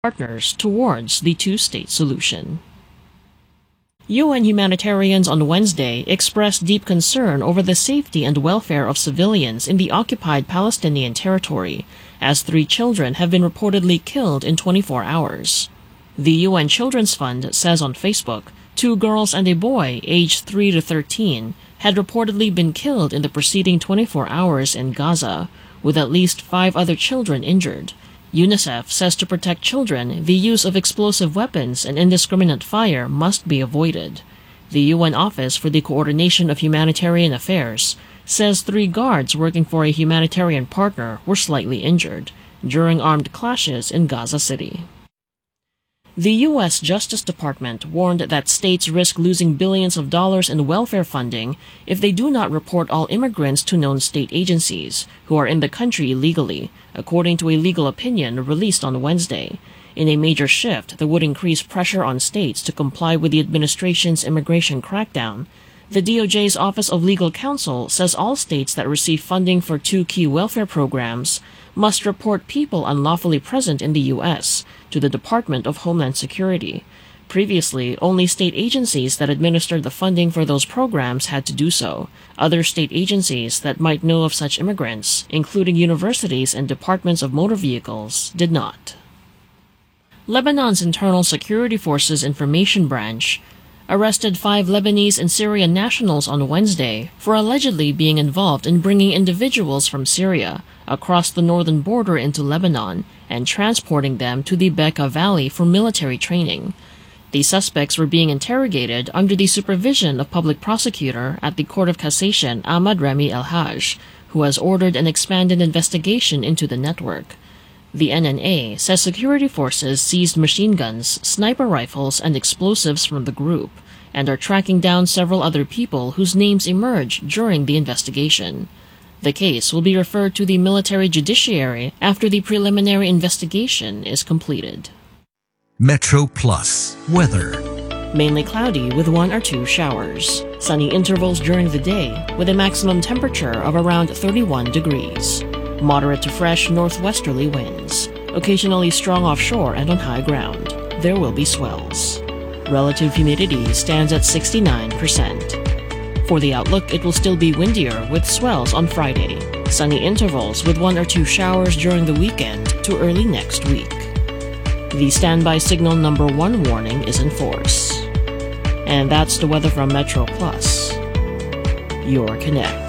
partners towards the two-state solution. UN humanitarians on Wednesday expressed deep concern over the safety and welfare of civilians in the occupied Palestinian territory, as 3 children have been reportedly killed in 24 hours. The UN Children's Fund says on Facebook 2 girls and a boy aged 3 to 13 had reportedly been killed in the preceding 24 hours in Gaza, with at least 5 other children injured. UNICEF says to protect children, the use of explosive weapons and indiscriminate fire must be avoided. The UN Office for the Coordination of Humanitarian Affairs says 3 guards working for a humanitarian partner were slightly injured during armed clashes in Gaza City. The U.S. Justice Department warned that states risk losing billions of dollars in welfare funding if they do not report all immigrants to known state agencies who are in the country illegally, according to a legal opinion released on Wednesday. In a major shift that would increase pressure on states to comply with the administration's immigration crackdown, the DOJ's Office of Legal Counsel says all states that receive funding for 2 key welfare programs must report people unlawfully present in the U.S. to the Department of Homeland Security. Previously, only state agencies that administered the funding for those programs had to do so. Other state agencies that might know of such immigrants, including universities and departments of motor vehicles, did not. Lebanon's Internal Security Forces Information Branch arrested 5 Lebanese and Syrian nationals on Wednesday for allegedly being involved in bringing individuals from Syria across the northern border into Lebanon and transporting them to the Bekaa Valley for military training. The suspects were being interrogated under the supervision of public prosecutor at the Court of Cassation Ahmad Rami El-Haj, who has ordered an expanded investigation into the network. The NNA says security forces seized machine guns, sniper rifles, and explosives from the group, and are tracking down several other people whose names emerged during the investigation. The case will be referred to the military judiciary after the preliminary investigation is completed. Metro Plus weather. Mainly cloudy with 1 or 2 showers. Sunny intervals during the day with a maximum temperature of around 31 degrees. Moderate to fresh northwesterly winds. Occasionally strong offshore and on high ground. There will be swells. Relative humidity stands at 69%. For the outlook, it will still be windier with swells on Friday. Sunny intervals with 1 or 2 showers during the weekend to early next week. The standby signal number 1 warning is in force. And that's the weather from Metro Plus, your connect.